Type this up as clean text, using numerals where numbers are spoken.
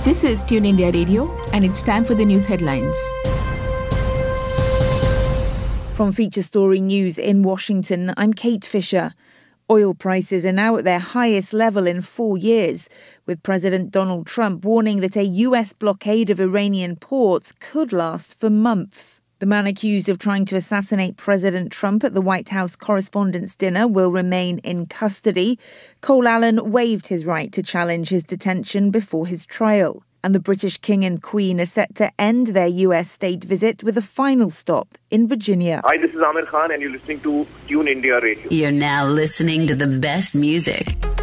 This is Tune India Radio, and it's time for the news headlines. From Feature Story News in Washington, I'm Kate Fisher. Oil prices are now at their highest level in 4 years, with President Donald Trump warning that a US blockade of Iranian ports could last for months. The man accused of trying to assassinate President Trump at the White House Correspondents' Dinner will remain in custody. Cole Allen waived his right to challenge his detention before his trial. And the British King and Queen are set to end their US state visit with a final stop in Virginia. Hi, this is Amir Khan and you're listening to Tune India Radio. You're now listening to the best music.